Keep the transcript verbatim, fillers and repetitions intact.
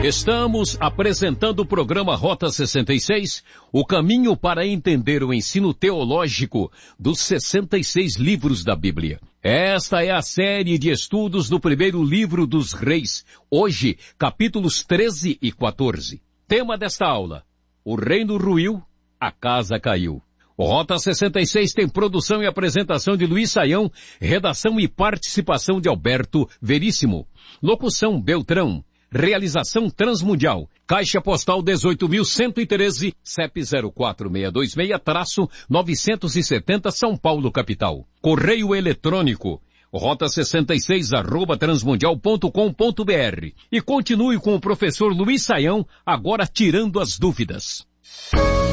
Estamos apresentando o programa Rota sessenta e seis, o caminho para entender o ensino teológico dos sessenta e seis livros da Bíblia. Esta é a série de estudos do primeiro livro dos Reis, hoje capítulos treze e quatorze. Tema desta aula: o reino ruiu, a casa caiu. O Rota sessenta e seis tem produção e apresentação de Luiz Saião, redação e participação de Alberto Veríssimo. Locução Beltrão. Realização Transmundial. Caixa Postal dezoito mil cento e treze, C E P zero quatro seis dois seis, novecentos e setenta, São Paulo, capital. Correio eletrônico rota sessenta e seis arroba transmundial ponto com ponto br. E continue com o professor Luiz Saião, agora tirando as dúvidas.